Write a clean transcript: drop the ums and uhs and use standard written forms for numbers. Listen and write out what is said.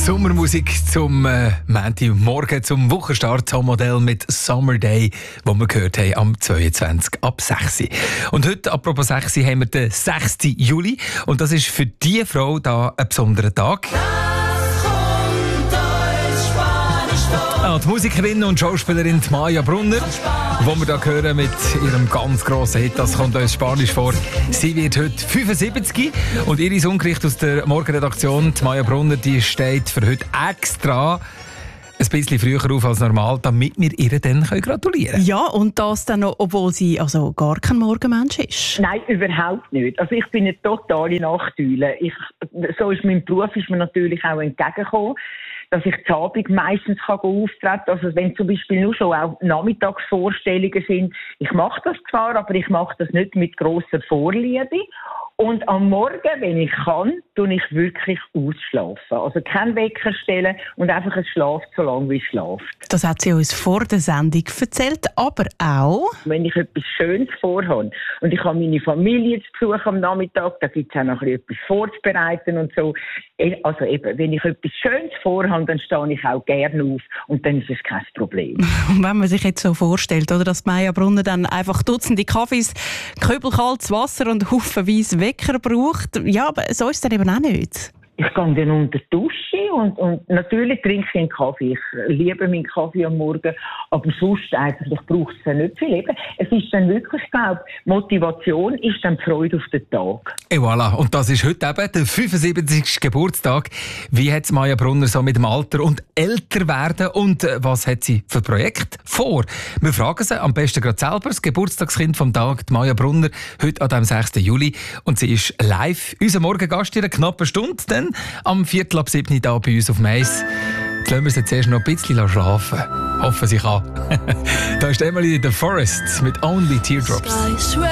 Sommermusik zum Montagmorgen, zum Wochenstart, Modell mit Summer Day, wo wir gehört haben am 22 ab 6. Und heute, apropos 6, haben wir den 6. Juli. Und das ist für diese Frau da ein besonderer Tag. Die Musikerin und Schauspielerin Maja Brunner, die wir hier hören mit ihrem ganz grossen Hit, das kommt uns Spanisch vor. Sie wird heute 75 und ihre Songericht aus der Morgenredaktion, Maja Brunner, die steht für heute extra ein bisschen früher auf als normal, damit wir ihr dann gratulieren können. Ja, und das dann noch, obwohl sie gar kein Morgenmensch ist. Nein, überhaupt nicht. Also ich bin eine totale Nachteule. So ist mein Beruf ist mir natürlich auch entgegengekommen, dass ich zu Abend meistens auftreten kann. Also wenn zum Beispiel nur schon auch Nachmittagsvorstellungen sind, ich mache das zwar, aber ich mache das nicht mit grosser Vorliebe. Und am Morgen, wenn ich kann, tue ich wirklich ausschlafen. Also kein Wecker stellen und einfach es schlaft so lange, wie es schlaft. Das hat sie uns vor der Sendung erzählt, aber auch... Wenn ich etwas Schönes vorhabe und ich habe meine Familie zu Besuch am Nachmittag, da gibt es auch noch etwas vorzubereiten und so. Also eben, wenn ich etwas Schönes vorhabe, dann stehe ich auch gerne auf und dann ist es kein Problem. Und wenn man sich jetzt so vorstellt, oder, dass Maja Brunner dann einfach Dutzende Kaffees, kübelkaltes Wasser und haufenweise Wecker braucht, ja, aber so ist es dann eben auch nicht. Ich gehe dann unter die Dusche und natürlich trinke ich einen Kaffee. Ich liebe meinen Kaffee am Morgen, aber sonst eigentlich braucht es ja nicht viel. Eben, es ist dann wirklich, glaube ich, Motivation ist dann die Freude auf den Tag. Et voilà, und das ist heute eben der 75. Geburtstag. Wie hat es Maja Brunner so mit dem Alter und älter werden und was hat sie für Projekte vor? Wir fragen sie am besten gerade selber, das Geburtstagskind vom Tag, die Maja Brunner, heute an dem 6. Juli. Und sie ist live, unser Morgengast in einer knappen Stunde, dann am 6:45 hier bei uns auf Mais. Jetzt lassen wir sie zuerst noch ein bisschen schlafen. Hoffen sie kann. Da ist Emily The Forest mit Only Teardrops.